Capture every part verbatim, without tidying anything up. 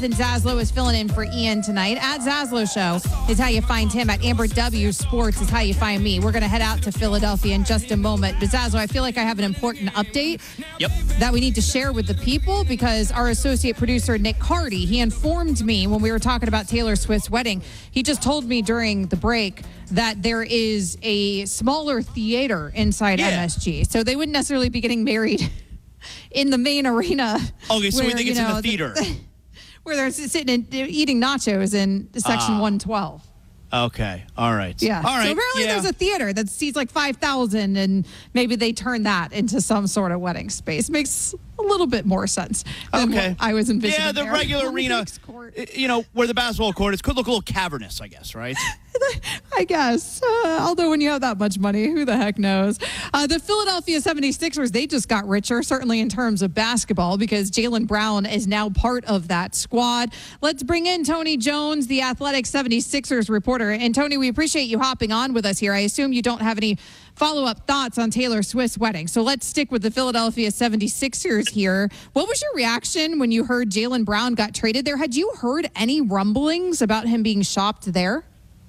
And Zaslow is filling in for Ian tonight. At Zaslow Show is how you find him. At Amber W Sports is how you find me. We're going to head out to Philadelphia in just a moment. But Zaslow, I feel like I have an important update yep. that we need to share with the people because our associate producer, Nick Hardy, he informed me when we were talking about Taylor Swift's wedding. He just told me during the break that there is a smaller theater inside yeah. M S G. So they wouldn't necessarily be getting married in the main arena. Okay, so where, we think it's you know, in the theater. The, where they're sitting and eating nachos in section uh, one twelve. Okay. All right. Yeah. All right. So apparently yeah. there's a theater that seats like five thousand, and maybe they turn that into some sort of wedding space. Makes a little bit more sense than okay. what I was envisioning. Yeah, the there. regular arena, you know, where the basketball court is, could look a little cavernous, I guess, right? I guess. Uh, although when you have that much money, who the heck knows? Uh, the Philadelphia seventy-sixers, they just got richer, certainly in terms of basketball, because Jaylen Brown is now part of that squad. Let's bring in Tony Jones, the Athletic seventy-sixers reporter. And Tony, we appreciate you hopping on with us here. I assume you don't have any follow-up thoughts on Taylor Swift's wedding. So let's stick with the Philadelphia seventy-sixers here. What was your reaction when you heard Jaylen Brown got traded there? Had you heard any rumblings about him being shopped there?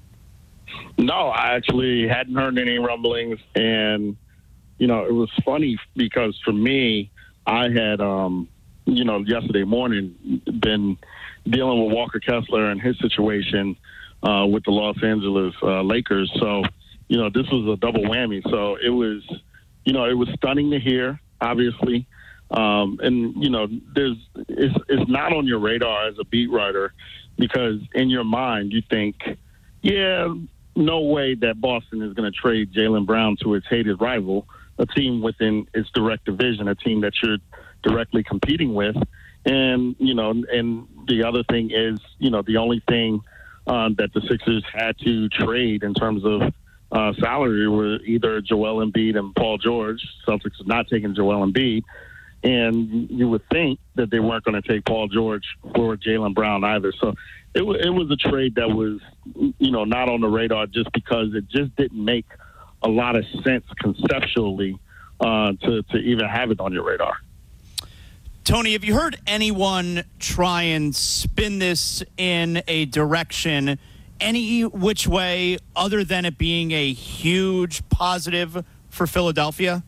No, I actually hadn't heard any rumblings. And, you know, it was funny because for me, I had, um, you know, yesterday morning been dealing with Walker Kessler and his situation uh, with the Los Angeles uh, Lakers. So, you know, this was a double whammy. So it was, you know, it was stunning to hear, obviously. Um, and, you know, there's it's, it's not on your radar as a beat writer because in your mind you think, yeah, no way that Boston is going to trade Jaylen Brown to its hated rival, a team within its direct division, a team that you're directly competing with. And, you know, and the other thing is, you know, the only thing uh, that the Sixers had to trade in terms of uh, salary were either Joel Embiid and Paul George. Celtics are not taking Joel Embiid. And you would think that they weren't going to take Paul George for Jaylen Brown either. So it, w- it was a trade that was, you know, not on the radar just because it just didn't make a lot of sense conceptually uh, to, to even have it on your radar. Tony, have you heard anyone try and spin this in a direction any which way other than it being a huge positive for Philadelphia?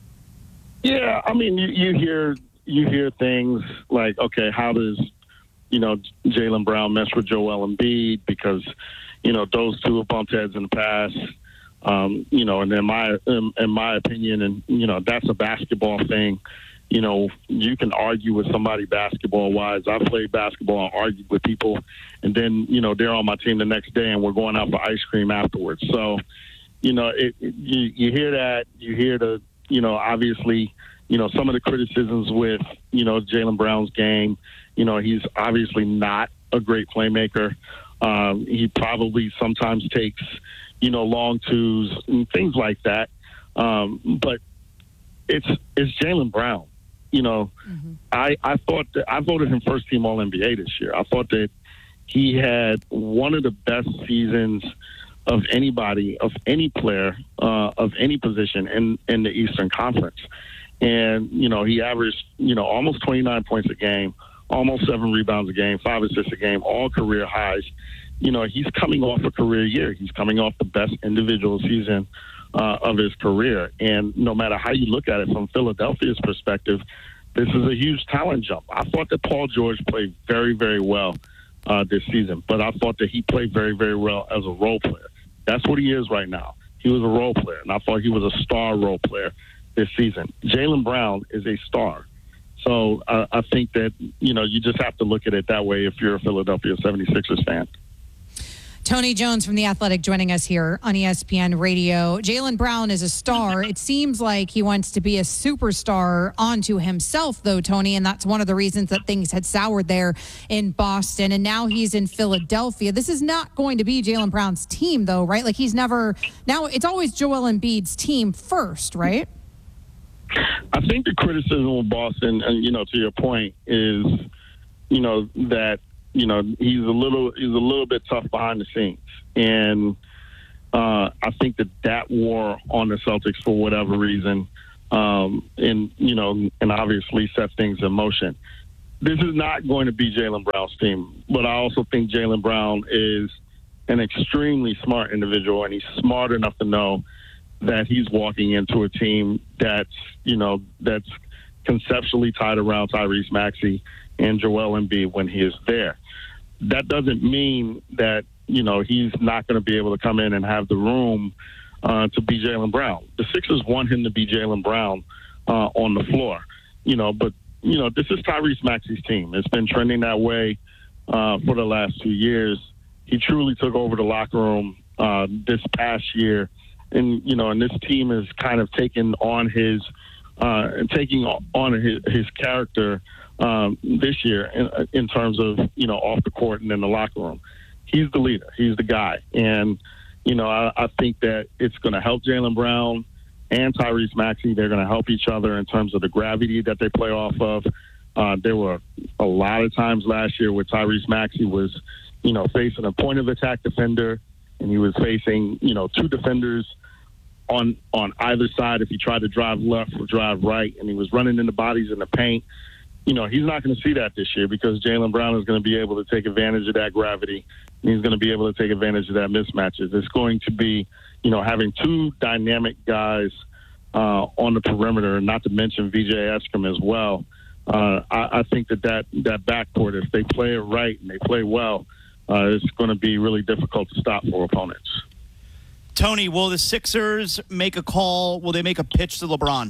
Yeah, I mean, you, you hear you hear things like, okay, how does, you know, Jaylen Brown mess with Joel Embiid because, you know, those two have bumped heads in the past, um, you know, and in my in, in my opinion, and you know, that's a basketball thing. You know, you can argue with somebody basketball-wise. I played basketball and argued with people, and then, you know, they're on my team the next day, and we're going out for ice cream afterwards. So, you know, it, it, you, you hear that. You hear the, you know, obviously, you know, some of the criticisms with, you know, Jaylen Brown's game. You know, he's obviously not a great playmaker. Um, he probably sometimes takes, you know, long twos and things like that. Um, but it's it's Jaylen Brown. You know, mm-hmm. I, I thought that I voted him first team All N B A this year. I thought that he had one of the best seasons of anybody, of any player, uh, of any position in, in the Eastern Conference. And, you know, he averaged, you know, almost twenty-nine points a game, almost seven rebounds a game, five assists a game, all career highs. You know, he's coming off a career year. He's coming off the best individual season uh, of his career. And no matter how you look at it from Philadelphia's perspective, this is a huge talent jump. I thought that Paul George played very, very well uh, this season, but I thought that he played very, very well as a role player. That's what he is right now. He was a role player, and I thought he was a star role player this season. Jaylen Brown is a star. So uh, I think that, you know, you just have to look at it that way if you're a Philadelphia seventy-sixers fan. Tony Jones from The Athletic joining us here on E S P N Radio. Jaylen Brown is a star. It seems like he wants to be a superstar onto himself, though, Tony, and that's one of the reasons that things had soured there in Boston, and now he's in Philadelphia. This is not going to be Jaylen Brown's team, though, right? Like, he's never – now it's always Joel Embiid's team first, right? I think the criticism of Boston, and, you know, to your point, is, you know, that – you know, he's a little he's a little bit tough behind the scenes. And uh, I think that that wore on the Celtics for whatever reason, um, and, you know, and obviously set things in motion. this is not going to be Jaylen Brown's team, but I also think Jaylen Brown is an extremely smart individual, and he's smart enough to know that he's walking into a team that's, you know, that's conceptually tied around Tyrese Maxey and Joel Embiid when he is there. That doesn't mean that, you know, he's not going to be able to come in and have the room uh, to be Jaylen Brown. The Sixers want him to be Jaylen Brown uh, on the floor, you know, but, you know, this is Tyrese Maxey's team. It's been trending that way uh, for the last two years. He truly took over the locker room uh, this past year. And, you know, and this team has kind of taken on his uh, taking on his, his character um, this year in, in terms of, you know, off the court and in the locker room. He's the leader. He's the guy. And, you know, I, I think that it's going to help Jaylen Brown and Tyrese Maxey. They're going to help each other in terms of the gravity that they play off of. Uh, there were a lot of times last year where Tyrese Maxey was, you know, facing a point of attack defender, and he was facing, you know, two defenders on on either side if he tried to drive left or drive right, and he was running into bodies in the paint. You know, he's not going to see that this year because Jaylen Brown is going to be able to take advantage of that gravity, and he's going to be able to take advantage of that mismatches. It's going to be, you know, having two dynamic guys uh, on the perimeter, not to mention V J Eskrim as well. Uh, I, I think that, that that backcourt, if they play it right and they play well, uh, it's going to be really difficult to stop for opponents. Tony, will the Sixers make a call? Will they make a pitch to LeBron?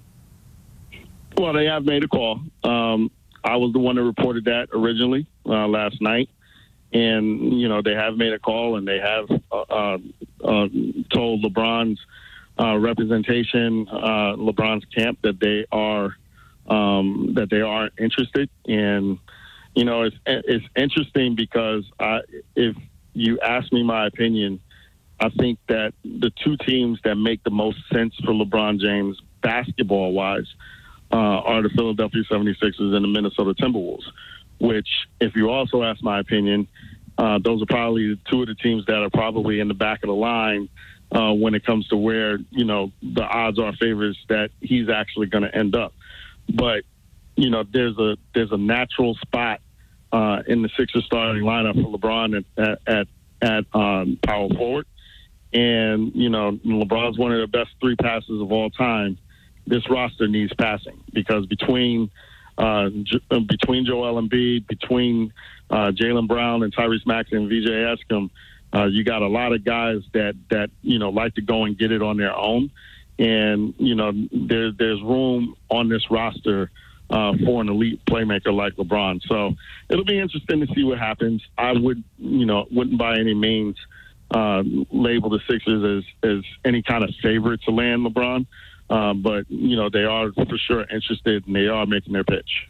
Well, they have made a call. Um, I was the one that reported that originally uh, last night. And, you know, they have made a call, and they have uh, uh, uh, told LeBron's uh, representation, uh, LeBron's camp, that they are um, that they are interested. And, you know, it's it's interesting because I, if you ask me my opinion, I think that the two teams that make the most sense for LeBron James basketball-wise uh, are the Philadelphia seventy-sixers and the Minnesota Timberwolves, which, if you also ask my opinion, uh, those are probably two of the teams that are probably in the back of the line uh, when it comes to where, you know, the odds are favors that he's actually going to end up. But, you know, there's a there's a natural spot uh, in the Sixers starting lineup for LeBron at, at, at um, power forward. And, you know, LeBron's one of the best three passers of all time. This roster needs passing because between uh, J- between Joel Embiid, between uh, Jaylen Brown and Tyrese Maxey and V J Eskrim, uh, you got a lot of guys that, that, you know, like to go and get it on their own. And, you know, there, there's room on this roster uh, for an elite playmaker like LeBron. So it'll be interesting to see what happens. I would, you know, wouldn't by any means Uh, label the Sixers as, as any kind of favorite to land LeBron. Uh, but, you know, they are for sure interested, and they are making their pitch.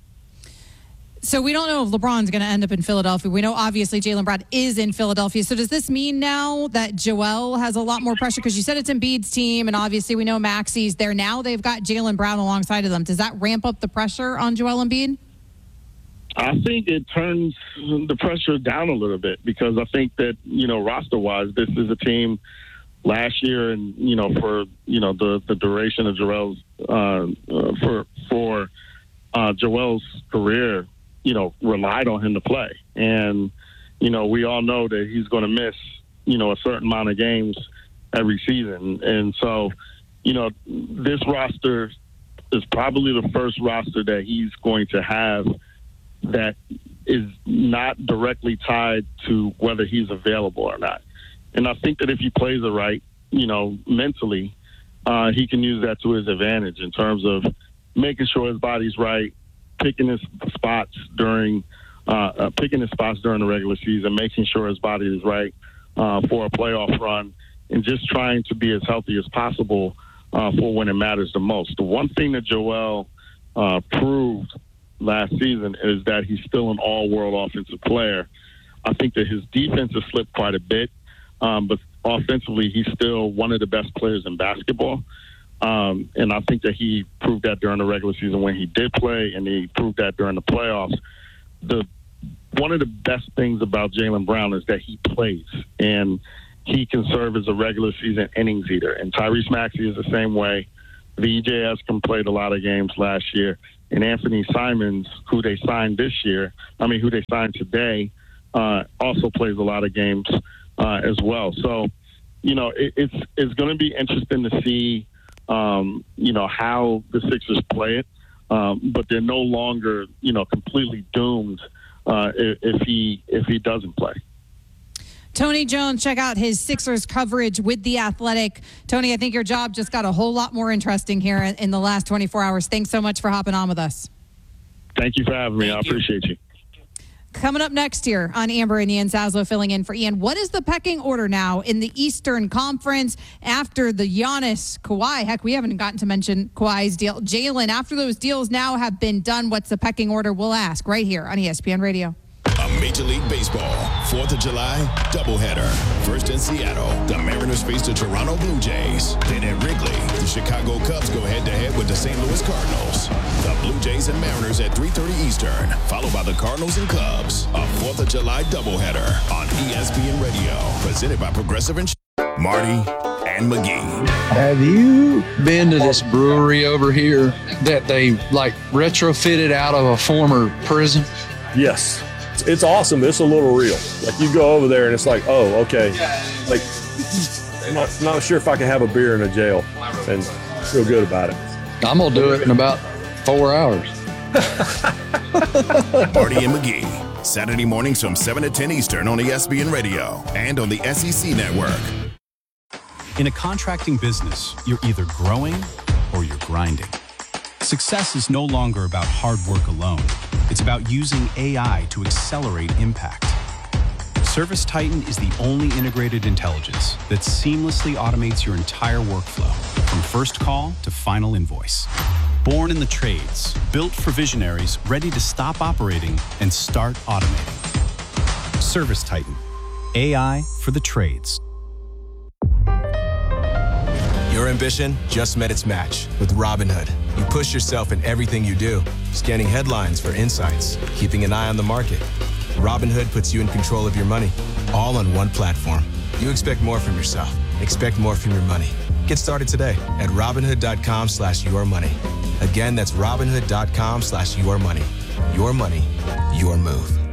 So we don't know if LeBron's going to end up in Philadelphia. We know, obviously, Jaylen Brown is in Philadelphia. So does this mean now that Joel has a lot more pressure? Because you said it's Embiid's team, and obviously we know Maxey's there now. They've got Jaylen Brown alongside of them. Does that ramp up the pressure on Joel Embiid? I think it turns the pressure down a little bit because I think that, you know, roster-wise, this is a team last year and, you know, for, you know, the, the duration of Joel's, uh, uh, for, for uh, Joel's career, you know, relied on him to play. And, you know, we all know that he's going to miss, you know, a certain amount of games every season. And so, you know, this roster is probably the first roster that he's going to have that is not directly tied to whether he's available or not. And I think that if he plays it right, you know, mentally, uh, he can use that to his advantage in terms of making sure his body's right, picking his spots during uh, uh, picking his spots during the regular season, making sure his body is right uh, for a playoff run, and just trying to be as healthy as possible uh, for when it matters the most. The one thing that Joel uh, proved last season is that he's still an all-world offensive player. I think that his defense has slipped quite a bit, um, but offensively he's still one of the best players in basketball. Um, and I think that he proved that during the regular season when he did play, and he proved that during the playoffs. The one of the best things about Jaylen Brown is that he plays, and he can serve as a regular season innings eater. And Tyrese Maxey is the same way. V J Eskrim played a lot of games last year. and Anthony Simons, who they signed this year, I mean, who they signed today, uh, also plays a lot of games uh, as well. So, you know, it, it's it's going to be interesting to see, um, you know, how the Sixers play it. Um, but they're no longer, you know, completely doomed uh, if, if he if he doesn't play. Tony Jones, check out his Sixers coverage with The Athletic. Tony, I think your job just got a whole lot more interesting here in, in the last twenty-four hours. Thanks so much for hopping on with us. Thank you for having me. Thank I you. appreciate you. Coming up next here on Amber and Ian Zaslow filling in for Ian. What is the pecking order now in the Eastern Conference after the Giannis, Kawhi? Heck, we haven't gotten to mention Kawhi's deal. Jalen, after those deals now have been done, what's the pecking order? We'll ask right here on E S P N Radio. A Major League Baseball fourth of July doubleheader. First in Seattle, the Mariners face the Toronto Blue Jays. Then at Wrigley, the Chicago Cubs go head-to-head with the Saint Louis Cardinals. The Blue Jays and Mariners at three thirty Eastern, followed by the Cardinals and Cubs. A fourth of July doubleheader on E S P N Radio. Presented by Progressive Insurance. Marty and McGee. Have you been to this brewery over here that they like retrofitted out of a former prison? Yes. It's awesome. It's a little real. Like you go over there and it's like, oh, okay. Like, I'm not, not sure if I can have a beer in a jail and feel good about it. I'm going to do it in about four hours. Marty and McGee. Saturday mornings from seven to ten Eastern on E S P N Radio and on the S E C Network. In a contracting business, you're either growing or you're grinding. Success is no longer about hard work alone. It's about using A I to accelerate impact. ServiceTitan is the only integrated intelligence that seamlessly automates your entire workflow, from first call to final invoice. Born in the trades, built for visionaries ready to stop operating and start automating. ServiceTitan, A I for the trades. Your ambition just met its match with Robinhood. You push yourself in everything you do, scanning headlines for insights, keeping an eye on the market. Robinhood puts you in control of your money, all on one platform. You expect more from yourself. Expect more from your money. Get started today at Robinhood.com slash your money. Again, that's Robinhood.com slash your money. Your money, your move.